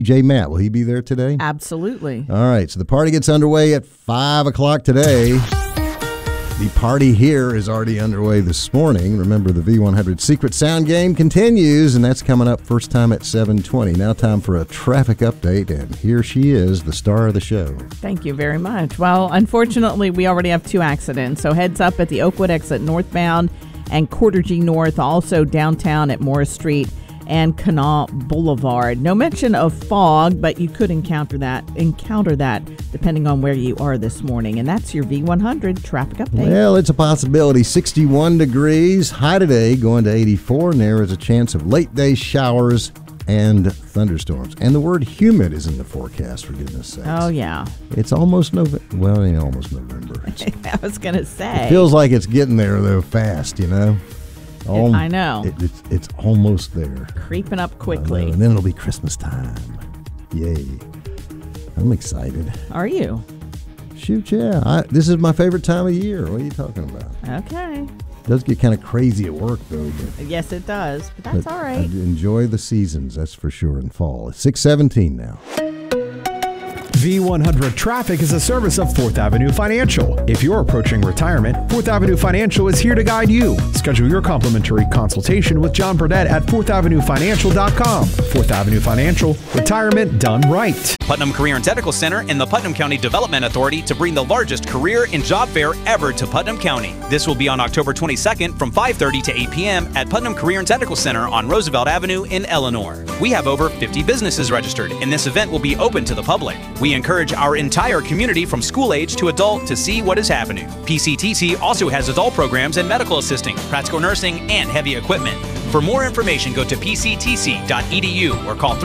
DJ Matt, will he be there today? Absolutely. All right, so the party gets underway at 5 o'clock today. The party here is already underway this morning. Remember, the V100 Secret Sound Game continues, and that's coming up first time at 7:20. Now time for a traffic update, and here she is, the star of the show. Thank you very much. Well, unfortunately, we already have 2 accidents, so heads up at the Oakwood exit northbound and Quarter G North, also downtown at Morris Street and Canal Boulevard. No mention of fog, but you could encounter that depending on where you are this morning. And that's your V100 traffic update. Well, it's a possibility. 61 degrees, high today, going to 84, and there is a chance of late day showers and thunderstorms. And the word humid is in the forecast, for goodness sakes. Oh, yeah. It's almost November. Well, almost November. I was going to say. It feels like it's getting there, though, fast, you know? I know. It's almost there. Creeping up quickly. And then it'll be Christmas time. Yay. I'm excited. Are you? Shoot, yeah. This is my favorite time of year. What are you talking about? Okay. It does get kind of crazy at work, though. Yes, it does. But that's all right. I enjoy the seasons, that's for sure, in fall. It's 6:17 now. V100 Traffic is a service of 4th Avenue Financial. If you're approaching retirement, 4th Avenue Financial is here to guide you. Schedule your complimentary consultation with John Burdett at 4thavenuefinancial.com. 4th Avenue Financial, retirement done right. Putnam Career and Technical Center and the Putnam County Development Authority to bring the largest career and job fair ever to Putnam County. This will be on October 22nd from 5:30 to 8 p.m. at Putnam Career and Technical Center on Roosevelt Avenue in Eleanor. We have over 50 businesses registered, and this event will be open to the public. We encourage our entire community from school age to adult to see what is happening. PCTC also has adult programs and medical assisting, practical nursing, and heavy equipment. For more information, go to pctc.edu or call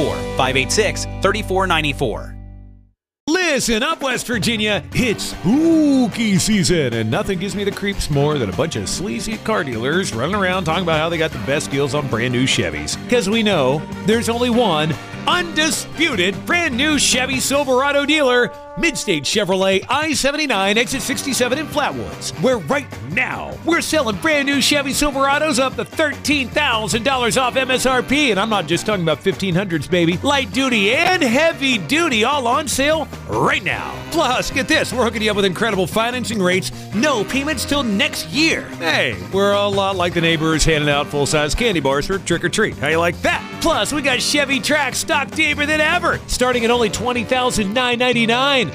304-586-3494. Listen up, West Virginia. It's spooky season, and nothing gives me the creeps more than a bunch of sleazy car dealers running around talking about how they got the best deals on brand new Chevys. Because we know there's only one undisputed brand new Chevy Silverado dealer, Midstate Chevrolet I-79 exit 67 in Flatwoods, where right now we're selling brand new Chevy Silverados up to $13,000 off MSRP, and I'm not just talking about 1500s, baby. Light duty and heavy duty all on sale right now. Plus, get this, we're hooking you up with incredible financing rates, no payments till next year. Hey, we're a lot like the neighbors handing out full-size candy bars for trick or treat. How you like that? Plus, we got Chevy Trax stock deeper than ever, starting at only $20,999.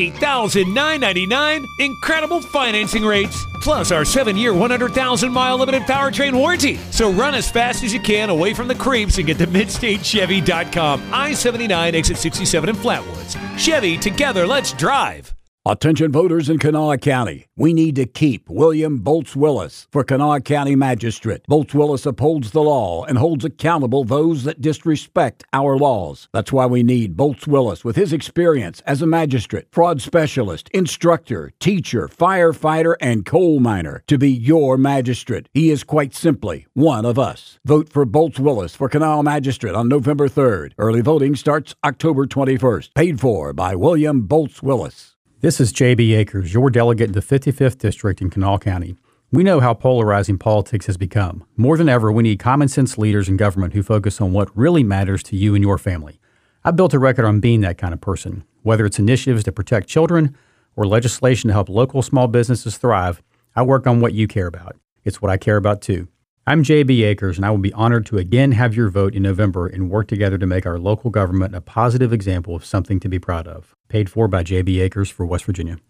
$20,999. Incredible financing rates. Plus our 7-year, 100,000-mile limited powertrain warranty. So run as fast as you can away from the creeps and get to MidstateChevy.com. I-79 exit 67 in Flatwoods. Chevy, together, let's drive. Attention voters in Kanawha County. We need to keep William Bolts Willis for Kanawha County Magistrate. Bolts Willis upholds the law and holds accountable those that disrespect our laws. That's why we need Bolts Willis with his experience as a magistrate, fraud specialist, instructor, teacher, firefighter, and coal miner to be your magistrate. He is quite simply one of us. Vote for Bolts Willis for Kanawha Magistrate on November 3rd. Early voting starts October 21st. Paid for by William Bolts Willis. This is J.B. Akers, your delegate in the 55th District in Kanawha County. We know how polarizing politics has become. More than ever, we need common sense leaders in government who focus on what really matters to you and your family. I've built a record on being that kind of person. Whether it's initiatives to protect children or legislation to help local small businesses thrive, I work on what you care about. It's what I care about too. I'm J.B. Akers, and I will be honored to again have your vote in November and work together to make our local government a positive example of something to be proud of. Paid for by J.B. Akers for West Virginia.